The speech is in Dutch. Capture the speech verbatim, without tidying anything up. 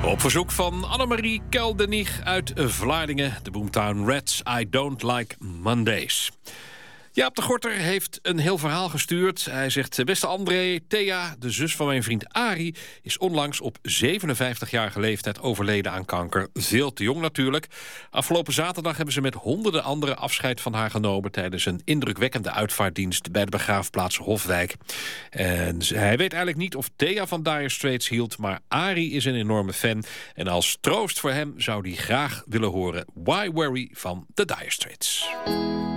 Op verzoek van Annemarie Keldenich uit Vlaardingen. De Boomtown Rats, I Don't Like Mondays. Jaap de Gorter heeft een heel verhaal gestuurd. Hij zegt, beste André, Thea, de zus van mijn vriend Arie, is onlangs op zevenenvijftigjarige leeftijd overleden aan kanker. Veel te jong natuurlijk. Afgelopen zaterdag hebben ze met honderden anderen afscheid van haar genomen tijdens een indrukwekkende uitvaartdienst bij de begraafplaats Hofwijk. En hij weet eigenlijk niet of Thea van Dire Straits hield, maar Arie is een enorme fan. En als troost voor hem zou hij graag willen horen Why Worry van de Dire Straits.